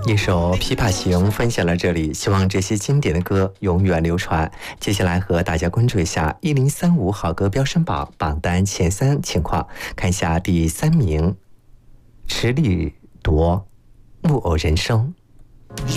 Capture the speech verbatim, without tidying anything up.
一首《琵琶行》分享了这里，希望这些经典的歌永远流传。接下来和大家关注一下一零三五好歌飙升榜榜单前三情况，看一下第三名，池莉铎《木偶人生》。